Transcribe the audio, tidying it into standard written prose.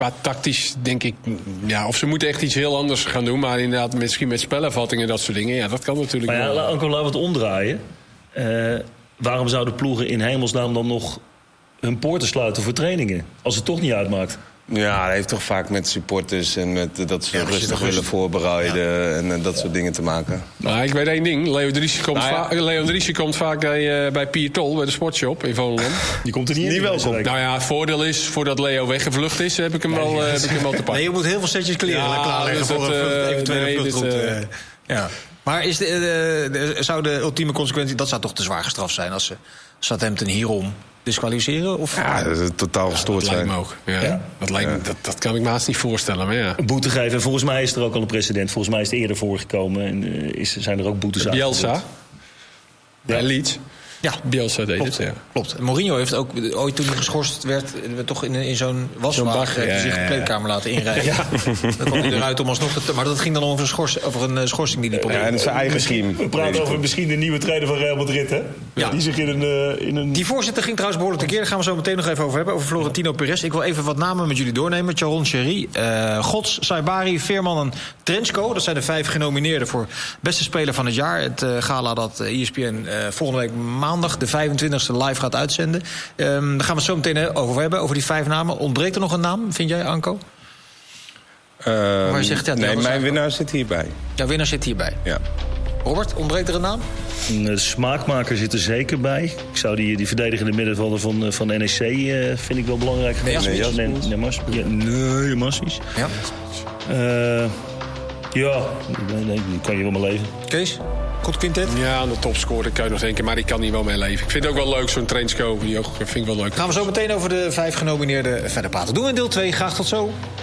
Maar tactisch denk ik, of ze moeten echt iets heel anders gaan doen. Maar inderdaad, misschien met spelervattingen en dat soort dingen. Ja, dat kan natuurlijk wel. Maar laten we het omdraaien. Waarom zouden ploegen in hemelsnaam dan nog hun poorten sluiten voor trainingen? Als het toch niet uitmaakt. Ja, dat heeft toch vaak met supporters en met dat ze rustig willen voorbereiden en dat soort dingen te maken. Nou, ik weet één ding. Leon Driessen komt vaak bij Pier Tol, bij de sportshop in Volendam. Die komt er niet welkom. Nou ja, het voordeel is, voordat Leo weggevlucht is, heb ik hem wel te pakken. Nee, je moet heel veel setjes kleren klaarleggen voor een eventuele vluchtroute. Ja. Maar zou de ultieme consequentie, dat zou toch te zwaar gestraft zijn als ze Southampton hierom disqualificeren? Of? Ja, dat het totaal gestoord zijn. Dat kan ik me haast niet voorstellen. Maar ja. Boete geven. En volgens mij is er ook al een precedent. Volgens mij is het eerder voorgekomen. En zijn er ook boetes uit. Bielsa. Bij Leeds. Ja, Bielsa deed het. Ja. Klopt. En Mourinho heeft ook ooit toen hij geschorst werd, toch in zo'n waswagen zich de kleedkamer laten inrijden. Ja. Dan kwam hij eruit om alsnog te... Maar dat ging dan over een schorsing die hij probeerde. Ja, en zijn eigen team. We praten over misschien de nieuwe trainer van Real Madrid, hè? Ja. Die zich in een... Die voorzitter ging trouwens behoorlijk tekeer. Daar gaan we zo meteen nog even over hebben. Over Florentino Perez. Ik wil even wat namen met jullie doornemen. Charon Sherry, Gods, Saibari, Veerman en Trenchko. Dat zijn de 5 genomineerden voor beste speler van het jaar. Het gala dat ESPN volgende week maandag de 25e live gaat uitzenden. Daar gaan we het zo meteen over hebben, over die 5 namen. Ontbreekt er nog een naam, vind jij, Anko? Maar je zegt, mijn winnaar zit hierbij. Jouw winnaar zit hierbij? Ja. Robert, ontbreekt er een naam? Een smaakmaker zit er zeker bij. Ik zou die verdedigende middenvelder van NEC vind ik wel belangrijk. Nee, Massies. Ja. Die kan je wel maar leven. Kees? Goed quintet? Ja, de topscorer kan je nog denken, maar die kan hier wel mee leven. Ik vind het ook wel leuk, zo'n Trenchko. Die vind ik wel leuk. Gaan we zo meteen over de 5 genomineerden verder praten. Doen we in deel 2. Graag tot zo.